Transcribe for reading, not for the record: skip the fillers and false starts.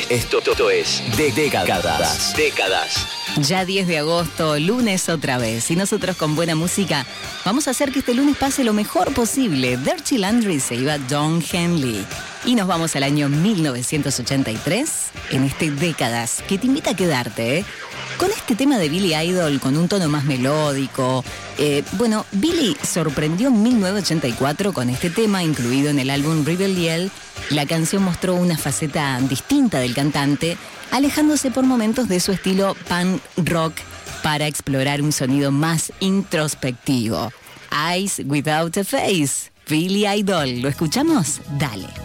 Esto es Décadas. Ya 10 de agosto, lunes otra vez. Y nosotros con buena música vamos a hacer que este lunes pase lo mejor posible. Dirty Landry se iba Don Henley. Y nos vamos al año 1983 en este Décadas, que te invita a quedarte, ¿eh? Con este tema de Billy Idol, con un tono más melódico. Billy sorprendió en 1984 con este tema, incluido en el álbum Rebel Yell. La canción mostró una faceta distinta del cantante, alejándose por momentos de su estilo punk rock para explorar un sonido más introspectivo. Eyes Without a Face, Billy Idol. ¿Lo escuchamos? Dale.